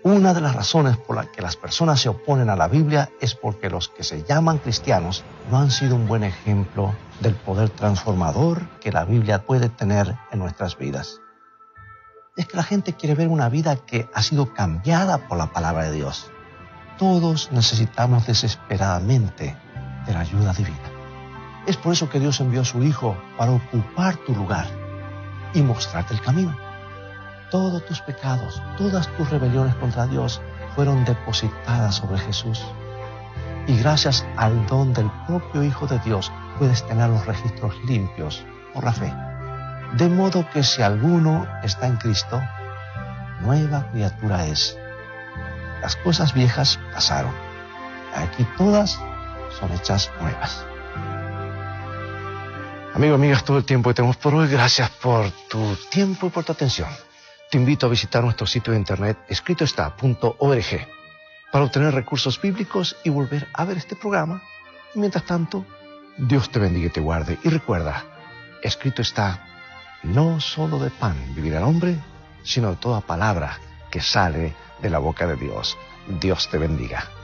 Una de las razones por las que las personas se oponen a la Biblia es porque los que se llaman cristianos no han sido un buen ejemplo del poder transformador que la Biblia puede tener en nuestras vidas. Es que la gente quiere ver una vida que ha sido cambiada por la palabra de Dios. Todos necesitamos desesperadamente de la ayuda divina. Es por eso que Dios envió a su Hijo para ocupar tu lugar y mostrarte el camino. Todos tus pecados, todas tus rebeliones contra Dios fueron depositadas sobre Jesús. Y gracias al don del propio Hijo de Dios puedes tener los registros limpios por la fe. De modo que si alguno está en Cristo, nueva criatura es. Las cosas viejas pasaron. Aquí todas son hechas nuevas. Amigos, amigas, todo el tiempo que tenemos por hoy. Gracias por tu tiempo y por tu atención. Te invito a visitar nuestro sitio de internet escritoestá.org para obtener recursos bíblicos y volver a ver este programa. Y mientras tanto, Dios te bendiga y te guarde. Y recuerda, escrito está, no solo de pan vivirá el hombre, sino de toda palabra que sale de la boca de Dios. Dios te bendiga.